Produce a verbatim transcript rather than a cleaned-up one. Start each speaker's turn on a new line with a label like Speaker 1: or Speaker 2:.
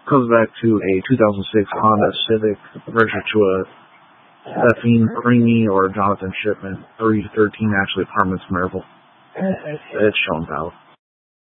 Speaker 1: Comes back to a two thousand six Honda Civic registered to a Stephanie Creamy or Jonathan Shipman, three thirteen actually Apartments Maryville. It's shown out.